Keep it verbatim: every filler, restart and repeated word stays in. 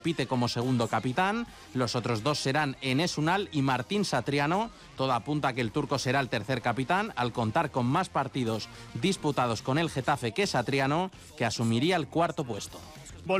Pite como segundo capitán, los otros dos serán Enes Unal y Martín Satriano. Todo apunta a que el turco será el tercer capitán, al contar con más partidos disputados con el Getafe que Satriano, que asumiría el cuarto puesto.